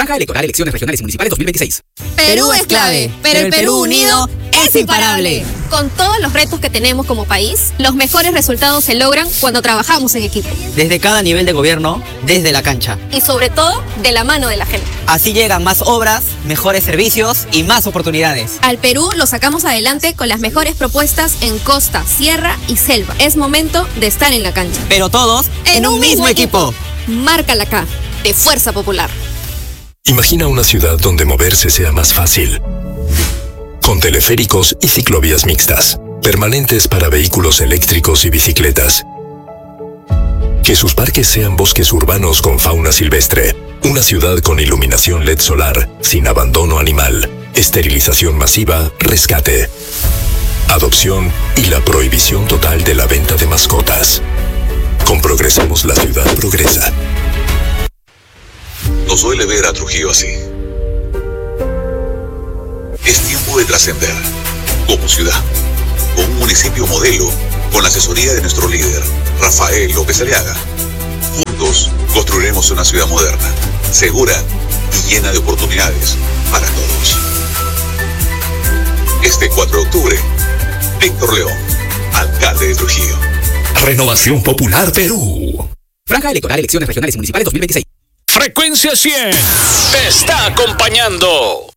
Franja electoral, elecciones regionales y municipales 2026. Perú es clave, pero el Perú unido es imparable. Con todos los retos que tenemos como país, los mejores resultados se logran cuando trabajamos en equipo. Desde cada nivel de gobierno, desde la cancha. Y sobre todo, de la mano de la gente. Así llegan más obras, mejores servicios y más oportunidades. Al Perú lo sacamos adelante con las mejores propuestas en costa, sierra y selva. Es momento de estar en la cancha. Pero todos en un mismo equipo. Marca la K, de Fuerza Popular. Imagina una ciudad donde moverse sea más fácil. Con teleféricos y ciclovías mixtas, permanentes para vehículos eléctricos y bicicletas. Que sus parques sean bosques urbanos con fauna silvestre. Una ciudad con iluminación LED solar, sin abandono animal, esterilización masiva, rescate, adopción y la prohibición total de la venta de mascotas. Con Progresemos la ciudad progresa. Nos duele ver a Trujillo así. Es tiempo de trascender, como ciudad, con un municipio modelo, con la asesoría de nuestro líder, Rafael López Aliaga. Juntos construiremos una ciudad moderna, segura y llena de oportunidades para todos. Este 4 de octubre, Víctor León, alcalde de Trujillo. Renovación Popular Perú. Franja electoral, elecciones regionales y municipales 2026. Frecuencia 100 te está acompañando.